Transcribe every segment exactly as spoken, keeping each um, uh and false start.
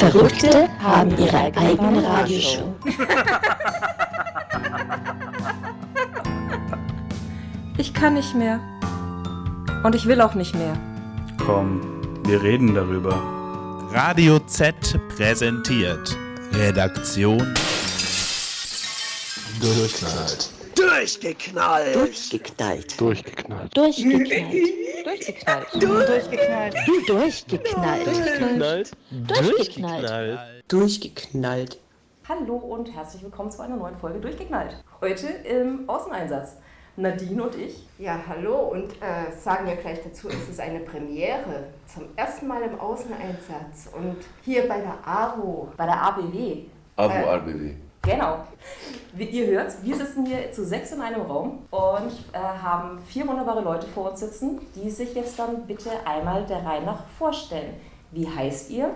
Verrückte haben ihre eigene Radioshow. Ich kann nicht mehr. Und ich will auch nicht mehr. Komm, wir reden darüber. Radio Z präsentiert Redaktion Durchgeknallt. Durchgeknallt. Durchgeknallt. Durchgeknallt. Durchgeknallt. Durchgeknallt. Durchgeknallt. Durchgeknallt. Durchgeknallt. Durchgeknallt. Durchgeknallt. Hallo und herzlich willkommen zu einer neuen Folge Durchgeknallt. Heute im Außeneinsatz. Nadine und ich. Ja, hallo und äh, sagen wir gleich dazu, es ist eine Premiere. Zum ersten Mal im Außeneinsatz und hier bei der AWO. Bei der A B W. AWO, Äh, A B W. Genau. Wie ihr hört, wir sitzen hier zu sechs in einem Raum und äh, haben vier wunderbare Leute vor uns sitzen, die sich jetzt dann bitte einmal der Reihe nach vorstellen. Wie heißt ihr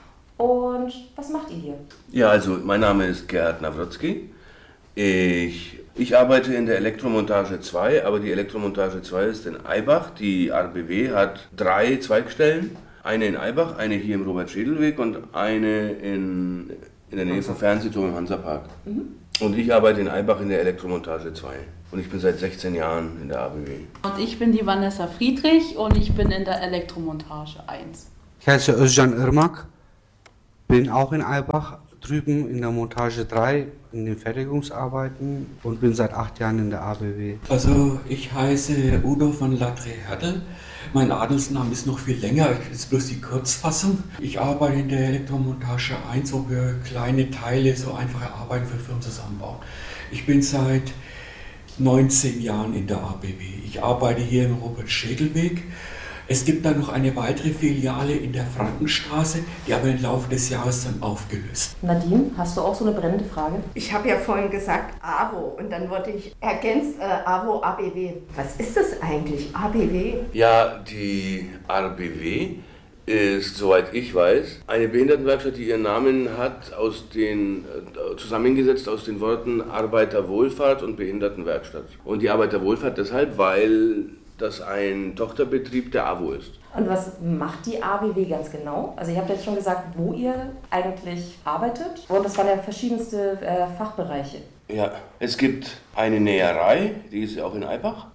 und was macht ihr hier? Ja, also mein Name ist Gerhard Nawrotzki. Ich, ich arbeite in der Elektromontage zwei, aber die Elektromontage zwei ist in Eibach. Die A B W hat drei Zweigstellen. Eine in Eibach, eine hier im Robert-Schädel-Weg und eine in, in der Nähe vom Fernsehturm im Hansapark. Mhm. Und ich arbeite in Eibach in der Elektromontage zwei. Und ich bin seit sechzehn Jahren in der A B W. Und ich bin die Vanessa Friedrich und ich bin in der Elektromontage eins. Ich heiße Özcan Irmak, bin auch in Eibach, drüben in der Montage drei, in den Fertigungsarbeiten und bin seit acht Jahren in der A B W. Also ich heiße Udo von Ladre-Hertel. Mein Adelsname ist noch viel länger, das ist bloß die Kurzfassung. Ich arbeite in der Elektromontage eins, wo wir kleine Teile, so einfache Arbeiten für Firmen zusammenbauen. Ich bin seit neunzehn Jahren in der A B W. Ich arbeite hier im Robert-Schädel-Weg. Es gibt dann noch eine weitere Filiale in der Frankenstraße, die aber im Laufe des Jahres dann aufgelöst. Nadine, hast du auch so eine brennende Frage? Ich habe ja vorhin gesagt AWO und dann wurde ich ergänzt, äh, AWO, A B W. Was ist das eigentlich, A B W? Ja, die A B W ist, soweit ich weiß, eine Behindertenwerkstatt, die ihren Namen hat, aus den, äh, zusammengesetzt aus den Worten Arbeiterwohlfahrt und Behindertenwerkstatt. Und die Arbeiterwohlfahrt deshalb, weil das ein Tochterbetrieb der AWO ist. Und was macht die A B W ganz genau? Also ihr habt jetzt schon gesagt, wo ihr eigentlich arbeitet. Und das waren ja verschiedenste äh, Fachbereiche. Ja, es gibt eine Näherei, die ist auch in Eibach.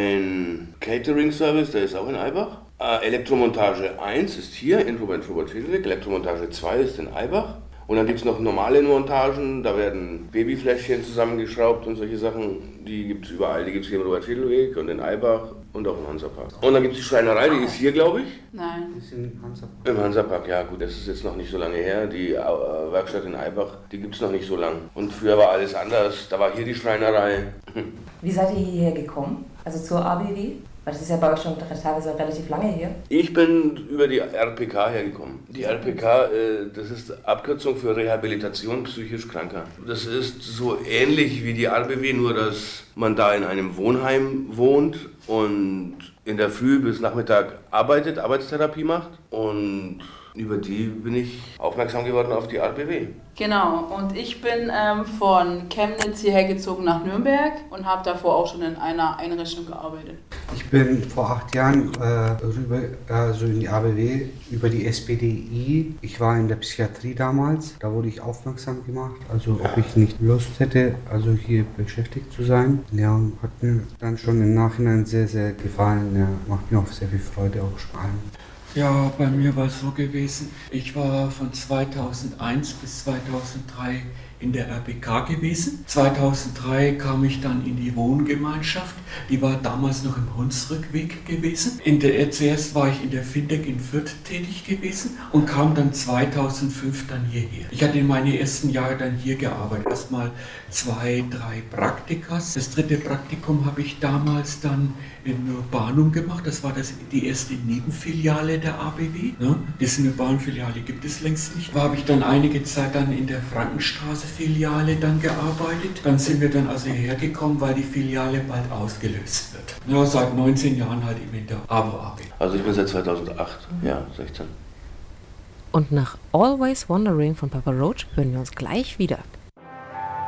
Ein Catering-Service, der ist auch in Eibach. Äh, Elektromontage eins ist hier in Robert-Schädel-Weg. Elektromontage zwei ist in Eibach. Und dann gibt es noch normale Montagen, da werden Babyfläschchen zusammengeschraubt und solche Sachen, die gibt es überall. Die gibt es hier im Robert-Schädel-Weg und in Eibach und auch im Hansapark. Und dann gibt es die Schreinerei, die ist hier, glaube ich. Nein. Die ist im Hansapark. Im Hansapark, ja gut, das ist jetzt noch nicht so lange her. Die äh, Werkstatt in Eibach, die gibt es noch nicht so lang. Und früher war alles anders, da war hier die Schreinerei. Wie seid ihr hierher gekommen? Also zur A B W? Weil das ist ja bei euch schon teilweise relativ lange her. Ich bin über die R P K hergekommen. Die R P K, äh, das ist Abkürzung für Rehabilitation psychisch Kranker. Das ist so ähnlich wie die R B W, nur dass man da in einem Wohnheim wohnt und in der Früh bis Nachmittag arbeitet, Arbeitstherapie macht. Und über die bin ich aufmerksam geworden auf die R B W. Genau, und ich bin ähm, von Chemnitz hierher gezogen nach Nürnberg und habe davor auch schon in einer Einrichtung gearbeitet. Ich bin vor acht Jahren äh, rüber, also in die A B W über die S P D I. Ich war in der Psychiatrie damals, da wurde ich aufmerksam gemacht, also ob ich nicht Lust hätte, also hier beschäftigt zu sein. Ja, und hat mir dann schon im Nachhinein sehr, sehr gefallen. Ja, macht mir auch sehr viel Freude, auch Spaß. Ja, bei mir war es so gewesen, ich war von zweitausendeins bis zweitausenddrei in der R P K gewesen. zweitausenddrei kam ich dann in die Wohngemeinschaft, die war damals noch im Hunsrückweg gewesen. In der, zuerst war ich in der Fintech in Fürth tätig gewesen und kam dann zweitausendfünf dann hierher. Ich hatte in meine ersten Jahre dann hier gearbeitet, erstmal zwei, drei Praktikas. Das dritte Praktikum habe ich damals dann in Urbanum gemacht, das war das, die erste Nebenfiliale der A B W. Ne? Diese Urbanum-Filiale gibt es längst nicht. Da habe ich dann einige Zeit dann in der Frankenstraße-Filiale dann gearbeitet. Dann sind wir dann also hierher gekommen, weil die Filiale bald ausgelöst wird. Ja, seit neunzehn Jahren halt eben in der AWO A B W. Also ich bin seit zweitausendacht, ja, sechzehn. Und nach Always Wondering von Papa Roach hören wir uns gleich wieder.